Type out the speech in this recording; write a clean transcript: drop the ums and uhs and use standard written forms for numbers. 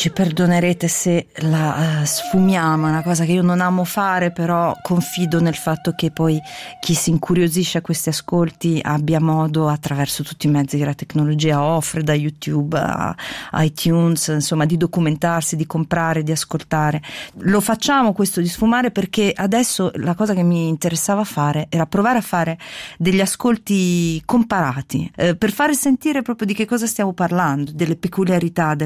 ci perdonerete se la sfumiamo, è una cosa che io non amo fare, però confido nel fatto che poi chi si incuriosisce a questi ascolti abbia modo, attraverso tutti i mezzi che la tecnologia offre, da YouTube a iTunes, insomma, di documentarsi, di comprare, di ascoltare. Lo facciamo questo di sfumare perché adesso la cosa che mi interessava fare era provare a fare degli ascolti comparati, per fare sentire proprio di che cosa stiamo parlando, delle peculiarità